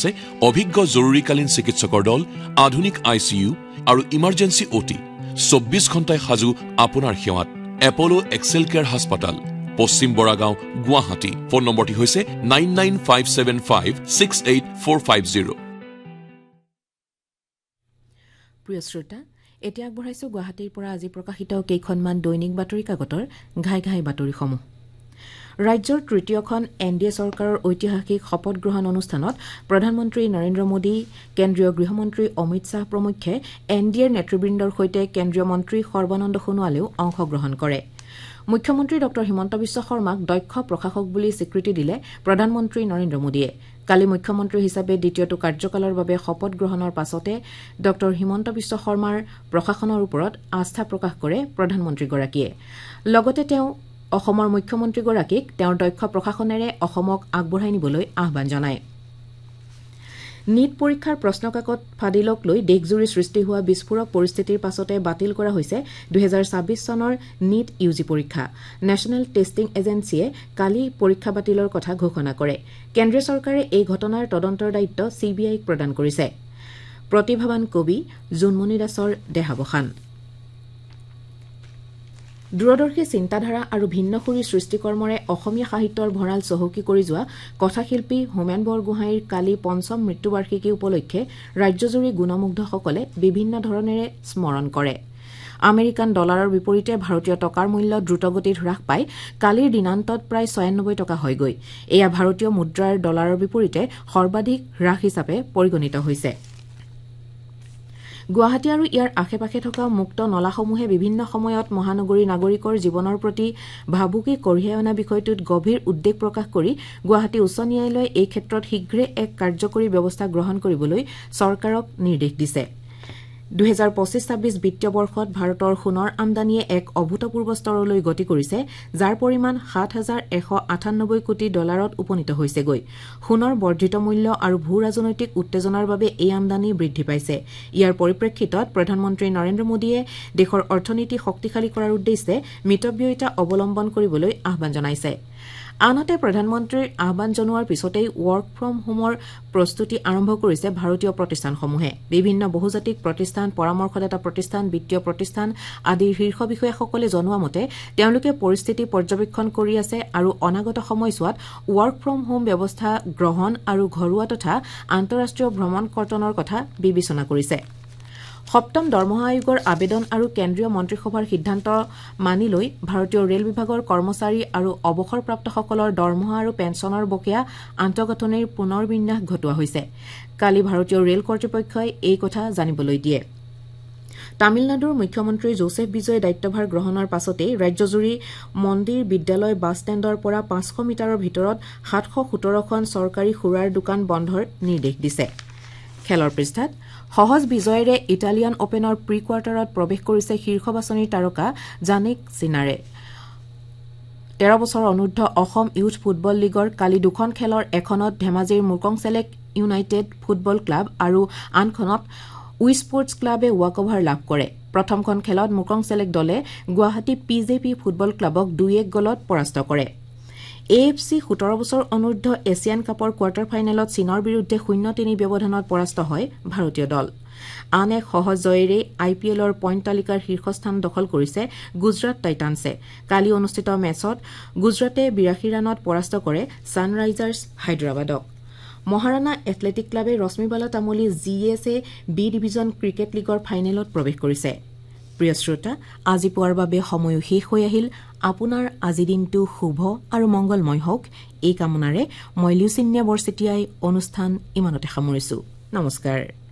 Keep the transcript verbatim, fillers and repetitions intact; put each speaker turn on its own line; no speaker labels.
আছে অভিজ্ঞ জৰুৰীকালীন চিকিৎসকৰ দল, আধুনিক আই চি ইউ আৰু ইমাৰ্জেন্সি অ টি। চৌব্বিছ ঘণ্টাই সাজু আপোনাৰ সেৱাত। এপলো এক্সেল কেয়াৰ হাস্পাতাল, পশ্চিম বৰাগাঁও, গুৱাহাটী। ফোন নম্বৰটি হৈছে nine nine five seven five six eight four five zero'.
প্ৰিয় শ্ৰোতা, এতিয়া আগবঢ়াইছো গুৱাহাটীৰ পৰা আজি প্ৰকাশিত কেইখনমান দৈনিক বাতৰি কাকতৰ ঘাই ঘাই বাতৰিসমূহ। ৰাজ্যৰ তৃতীয়খন এন ডি এ চৰকাৰৰ ঐতিহাসিক শপত গ্ৰহণ অনুষ্ঠানত প্ৰধানমন্ত্ৰী নৰেন্দ্ৰ মোদী, কেন্দ্ৰীয় গৃহমন্ত্ৰী অমিত শ্বাহ প্ৰমুখ্যে এন ডি এৰ নেতৃবৃন্দৰ সৈতে কেন্দ্ৰীয় মন্ত্ৰী সৰ্বানন্দ সোণোৱালেও অংশগ্ৰহণ কৰে। মুখ্যমন্ত্ৰী ড হিমন্ত বিশ্ব শৰ্মাক দক্ষ প্ৰশাসক বুলি স্বীকৃতি দিলে প্ৰধানমন্ত্ৰী নৰেন্দ্ৰ মোদীয়ে। কালি মুখ্যমন্ত্ৰী হিচাপে দ্বিতীয়টো কাৰ্যকালৰ বাবে শপত গ্ৰহণৰ পাছতে ড হিমন্ত বিশ্ব শৰ্মাৰ প্ৰশাসনৰ ওপৰত আস্থা প্ৰকাশ কৰে প্ৰধানমন্ত্ৰীগৰাকীয়ে। লগতে তেওঁ অসমৰ মুখ্যমন্ত্ৰীগৰাকীক তেওঁৰ দক্ষ প্ৰশাসনেৰে অসমক আগবঢ়াই নিবলৈ আহ্বান জনায়। নীট পৰীক্ষাৰ প্ৰশ্নকাকত ফাদিলক লৈ দেশজুৰি সৃষ্টি হোৱা বিস্ফোৰক পৰিস্থিতিৰ পাছতে বাতিল কৰা হৈছে দুহেজাৰ ছাব্বিছ চনৰ নীট ইউ জি পৰীক্ষা। নেশ্যনেল টেষ্টিং এজেন্সিয়ে কালি পৰীক্ষা বাতিলৰ কথা ঘোষণা কৰে। কেন্দ্ৰীয় চৰকাৰে এই ঘটনাৰ তদন্তৰ দায়িত্ব চি বি আইক প্ৰদান কৰিছে। প্ৰতিভাৱান কবি জোনমণি দাসৰ দেহাৱসান। দূৰদৰ্শী চিন্তাধাৰা আৰু ভিন্নসুৰী সৃষ্টিকৰ্মৰে অসমীয়া সাহিত্যৰ ভঁৰাল চহকী কৰি যোৱা কথাশিল্পী হোমেন বৰগোহাঁইৰ কালি পঞ্চম মৃত্যুবাৰ্ষিকী উপলক্ষে ৰাজ্যজুৰি গুণমুগ্ধসকলে বিভিন্ন ধৰণেৰে স্মৰণ কৰে। আমেৰিকান ডলাৰৰ বিপৰীতে ভাৰতীয় টকাৰ মূল্য দ্ৰুতগতিত হ্ৰাস পাই কালিৰ দিনান্তত প্ৰায় ছয়ানব্বৈ টকা হয়গৈ। এয়া ভাৰতীয় মুদ্ৰাৰ ডলাৰৰ বিপৰীতে সৰ্বাধিক হ্ৰাস হিচাপে পৰিগণিত হৈছে। গুৱাহাটী আৰু ইয়াৰ আশে পাশে থকা মুক্ত নলাসমূহে বিভিন্ন সময়ত মহানগৰীৰ নাগৰিকৰ জীৱনৰ প্ৰতি ভাবুকি কঢ়িয়াই অনা বিষয়টোত গভীৰ উদ্বেগ প্ৰকাশ কৰি গুৱাহাটী উচ্চ ন্যায়ালয়ে এই ক্ষেত্ৰত শীঘ্ৰে এক কাৰ্যকৰী ব্যৱস্থা গ্ৰহণ কৰিবলৈ চৰকাৰক নিৰ্দেশ দিছে। দুহেজাৰ পঁচিছ ছাব্বিছ বিত্তীয় বৰ্ষত ভাৰতৰ সোণৰ আমদানিয়ে এক অভূতপূৰ্ব স্তৰলৈ গতি কৰিছে, যাৰ পৰিমাণ সাত হাজাৰ এশ আঠানব্বৈ কোটি ডলাৰত উপনীত হৈছেগৈ। সোণৰ বৰ্ধিত মূল্য আৰু ভূ ৰাজনৈতিক উত্তেজনাৰ বাবে এই আমদানি বৃদ্ধি পাইছে। ইয়াৰ পৰিপ্ৰেক্ষিতত প্ৰধানমন্ত্ৰী নৰেন্দ্ৰ মোদীয়ে দেশৰ অৰ্থনীতি শক্তিশালী কৰাৰ উদ্দেশ্যে মিতব্যয়িতা অৱলম্বন কৰিবলৈ আহ্বান জনাইছে। আনহাতে প্ৰধানমন্ত্ৰীৰ আহ্বান জনোৱাৰ পিছতেই ৱৰ্ক ফ্ৰম হোমৰ প্ৰস্তুতি আৰম্ভ কৰিছে ভাৰতীয় প্ৰতিষ্ঠানসমূহে। বিভিন্ন বহুজাতিক প্ৰতিষ্ঠান, পৰামৰ্শদাতা প্ৰতিষ্ঠান, বিত্তীয় প্ৰতিষ্ঠান আদিৰ শীৰ্ষ বিষয়াসকলে জনোৱা মতে তেওঁলোকে পৰিস্থিতি পৰ্যবেক্ষণ কৰি আছে আৰু অনাগত সময়ছোৱাত ৱৰ্ক ফ্ৰম হোম ব্যৱস্থা গ্ৰহণ আৰু ঘৰুৱা তথা আন্তঃৰাষ্ট্ৰীয় ভ্ৰমণ কৰ্তনৰ কথা বিবেচনা কৰিছে। সপ্তম দৰমহা আয়োগৰ আবেদন আৰু কেন্দ্ৰীয় মন্ত্ৰীসভাৰ সিদ্ধান্ত মানি লৈ ভাৰতীয় ৰেল বিভাগৰ কৰ্মচাৰী আৰু অৱসৰপ্ৰাপ্তসকলৰ দৰমহা আৰু পেঞ্চনৰ বকেয়া আন্তঃগাঁথনিৰ পুনৰ বিন্যাস ঘটোৱা হৈছে। কালি ভাৰতীয় ৰেল কৰ্তৃপক্ষই এই কথা জানিবলৈ দিয়ে। তামিলনাডুৰ মুখ্যমন্ত্ৰী যোছেফ বিজয়ে দায়িত্বভাৰ গ্ৰহণৰ পাছতেই ৰাজ্যজুৰি মন্দিৰ, বিদ্যালয়, বাছ ষ্টেণ্ডৰ পৰা পাঁচশ মিটাৰৰ ভিতৰত সাতশ সোতৰখন চৰকাৰী সুৰাৰ দোকান বন্ধৰ নিৰ্দেশ দিছে। খেলৰ পৃষ্ঠাত সহজ বিজয়েৰে ইটালিয়ান অপেনৰ প্ৰি কোৱাৰ্টাৰত প্ৰৱেশ কৰিছে শীৰ্ষ বাছনিৰ তাৰকা জানিক সিনাৰে। তেৰ বছৰ অনূৰ্ধ্ব অসম ইয়ুথ ফুটবল লীগৰ কালি দুখন খেলৰ এখনত ধেমাজিৰ মুৰ্কংচেলেক ইউনাইটেড ফুটবল ক্লাব আৰু আনখনত উই স্পৰ্টছ ক্লাবে ৱাকঅভাৰ লাভ কৰে। প্ৰথমখন খেলত মুৰ্কংচেলেক দলে Guwahati P J P football ক্লাবক দুই এক গলত পৰাস্ত কৰে। এ এফ চি সোতৰ বছৰ অনূৰ্ধ্ব এছিয়ান কাপৰ কোৱাৰ্টাৰ ফাইনেলত চীনৰ বিৰুদ্ধে শূন্য তিনি ব্যৱধানত পৰাস্ত হয় ভাৰতীয় দল। আন এক সহজ জয়েৰে আই পি এলৰ পইণ্ট তালিকাৰ শীৰ্ষস্থান দখল কৰিছে গুজৰাট টাইটানছে। কালি অনুষ্ঠিত মেচত গুজৰাটে বিৰাশী ৰাণত পৰাস্ত কৰে ছানৰাইজাৰ্ছ হায়দৰাবাদক। মহাৰাণা এথলেটিক ক্লাবে Rashmibala Tamuli G S A B division cricket লীগৰ ফাইনেলত প্ৰৱেশ কৰিছে। প্ৰিয় শ্ৰোতা, আজি পুৱাৰ বাবে সময়ো শেষ হৈ আহিল। আপোনাৰ আজি দিনটো শুভ আৰু মংগলময় হওক, এই কামনাৰে মই লিউচিন্যা বৰচেতিয়াই অনুষ্ঠান ইমানতে সামৰিছো। নমস্কাৰ।